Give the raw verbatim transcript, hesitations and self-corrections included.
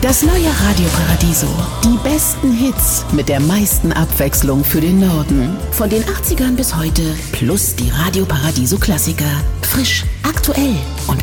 Das neue Radio Paradiso. Die besten Hits mit der meisten Abwechslung für den Norden. Von den achtzigern bis heute. Plus die Radio Paradiso Klassiker. Frisch, aktuell und